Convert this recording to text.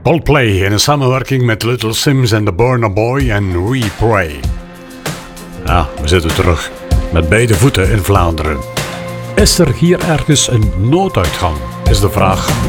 Coldplay in een samenwerking met Little Sims en The Burna Boy en We Pray. Ja, we zitten terug. Met beide voeten in Vlaanderen. Is er hier ergens een nooduitgang, is de vraag.